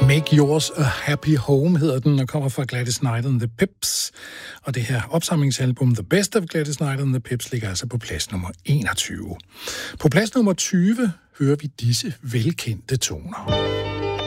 Make Yours a Happy Home hedder den, og kommer fra Gladys Knight and the Pips. Og det her opsamlingsalbum, The Best of Gladys Knight and the Pips, ligger altså på plads nummer 21. På plads nummer 20 hører vi disse velkendte toner.